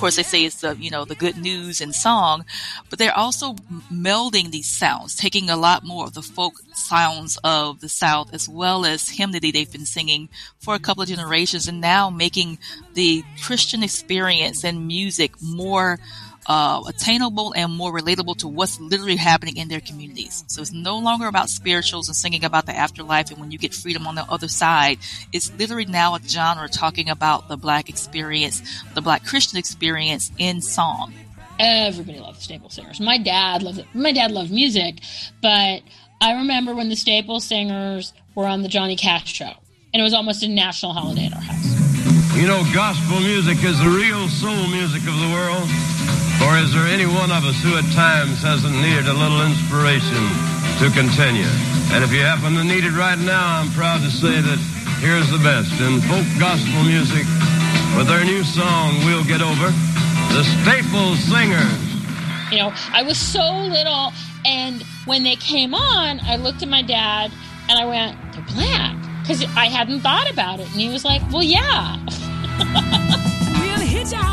course, they say it's the good news and song, but they're also melding these sounds, taking a lot more of the folk sounds of the South as well as hymnody they've been singing for a couple of generations, and now making the Christian experience and music more attainable and more relatable to what's literally happening in their communities. So it's no longer about spirituals and singing about the afterlife and when you get freedom on the other side. It's literally now a genre talking about the Black experience, the Black Christian experience in song. Everybody loved the Staple Singers. My dad loved it. My dad loved music, but I remember when the Staple Singers were on the Johnny Cash show, and it was almost a national holiday at our house. You know, gospel music is the real soul music of the world. Or is there any one of us who at times hasn't needed a little inspiration to continue? And if you happen to need it right now, I'm proud to say that here's the best. In folk gospel music, with their new song, We'll Get Over, the Staple Singers. You know, I was so little, and when they came on, I looked at my dad, and I went, they're Black. Because I hadn't thought about it. And he was like, well, yeah.